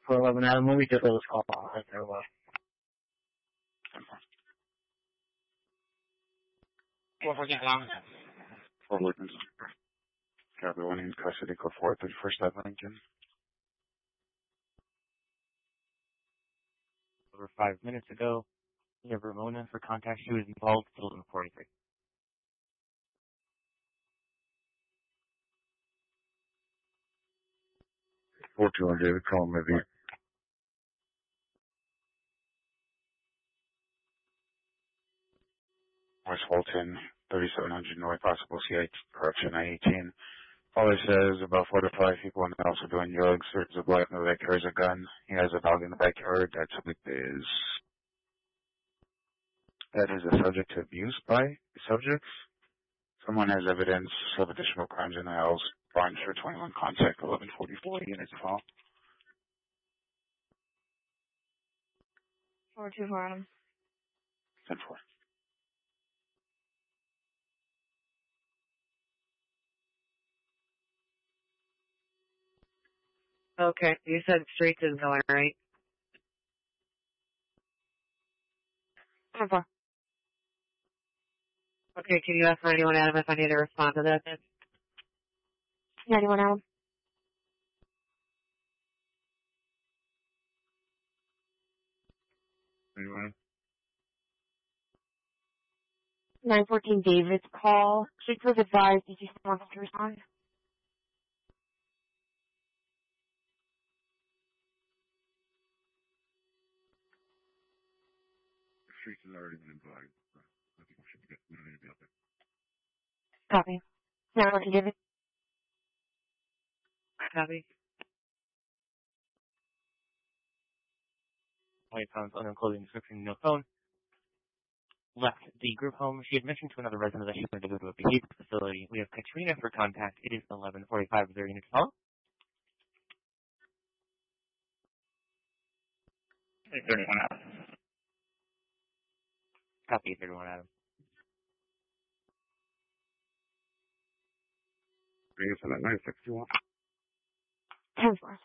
411 Adam, let me just let us call right there. What we're getting on? For Lincoln. Got the one in custody, go forward, 31st Ave Lincoln. Over 5 minutes ago, we have Ramona for contact. She was involved till 11:43. 421 David, call maybe. West Fulton, 3700 North, possible CI corruption, I-18. Father says about 4 to 5 people in the house are doing drugs. There's a black man that carries a gun. He has a dog in the backyard. That is a subject to abuse by subjects. Someone has evidence of additional crimes in the house. Barnes for 21 contact 1144 units file. 424 Adam. 10-4. Okay, you said streets is going, right? 10-4. Okay, can you ask 91 Adam if I need to respond to that? 91 Adam. 914 David's call. Streets was advised. Did you still want to respond? Streets has already been advised. I think we don't need to be out there. Copy. 914 David. Copy. White found unclothing description, no phone. Left the group home. She had mentioned to another resident that she wanted to go to a behavior facility. We have Katrina for contact. It is 11:45. Is there a unit to follow? 31 Adam. Copy, 31 Adam. Bring us in at 961. 10-4.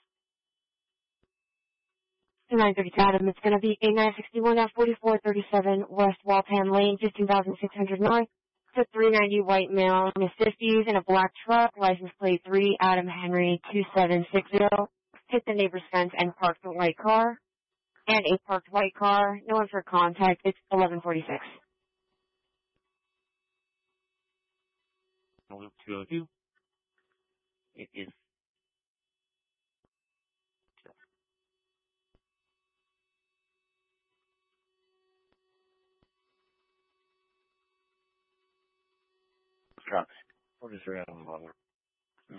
932 Adam, it's going to be A961-4437 West Waltham Lane, 15,600 North. It's a 390 white male in his 50s in a black truck, license plate 3, Adam Henry 2760. Hit the neighbor's fence and parked the white car. And a parked white car. No one for contact. It's 1146. Loop 202. It is. Copy. 43 Adam, bother.